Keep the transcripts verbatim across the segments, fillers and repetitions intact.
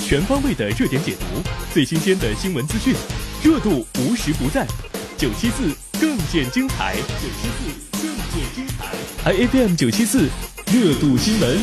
全方位的热点解读，最新鲜的新闻资讯，热度无时不在。九七四更见精彩，九七四更见精彩 ，I F M 九七四热度新闻。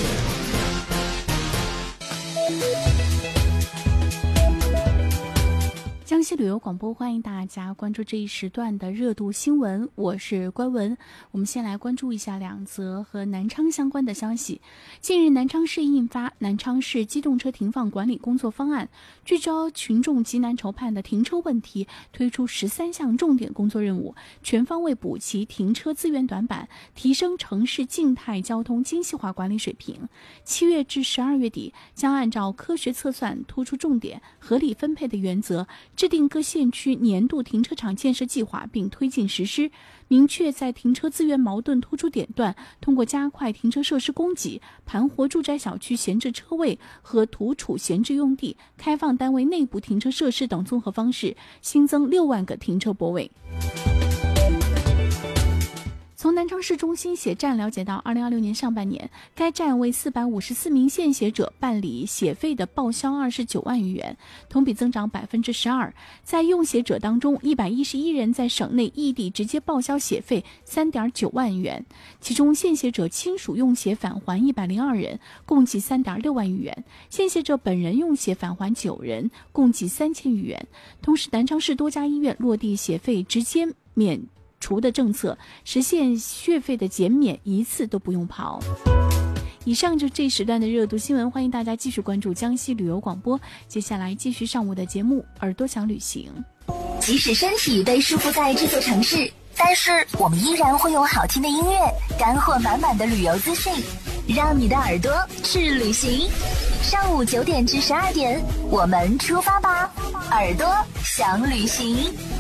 江西旅游广播，欢迎大家关注这一时段的热度新闻，我是关文。我们先来关注一下两则和南昌相关的消息。近日，南昌市印发《南昌市机动车停放管理工作方案》，聚焦群众急难愁盼的停车问题，推出十三项重点工作任务，全方位补齐停车资源短板，提升城市静态交通精细化管理水平。七月至十二月底，将按照科学测算、突出重点、合理分配的原则，制定各县区年度停车场建设计划，并推进实施，明确在停车资源矛盾突出点段，通过加快停车设施供给、盘活住宅小区闲置车位和土储闲置用地、开放单位内部停车设施等综合方式，新增六万个停车泊位。从南昌市中心血站了解到，二零二六年上半年，该站为四百五十四名献血者办理血费的报销二十九万余元，同比增长百分之十二。在用血者当中，一百一十一人在省内异地直接报销血费三点九万元，其中献血者亲属用血返还一百零二人，共计三点六万余元；献血者本人用血返还九人，共计三千余元。同时，南昌市多家医院落地血费直接免除的政策，实现血费的减免一次都不用跑。以上就是这时段的热度新闻，欢迎大家继续关注江西旅游广播。接下来继续上午的节目，耳朵想旅行。 即使身体被束缚在这座城市，但是我们依然会有好听的音乐，干货满满的旅游资讯，让你的耳朵去旅行。上午九点至十二点，我们出发吧，耳朵想旅行。